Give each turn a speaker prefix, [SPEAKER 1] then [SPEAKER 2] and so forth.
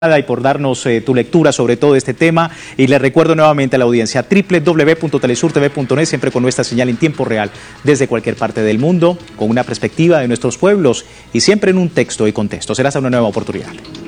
[SPEAKER 1] y por darnos tu lectura sobre todo este tema, y les recuerdo nuevamente a la audiencia www.telesurtv.net, siempre con nuestra señal en tiempo real desde cualquier parte del mundo, con una perspectiva de nuestros pueblos y siempre en un texto y contexto. Será hasta una nueva oportunidad.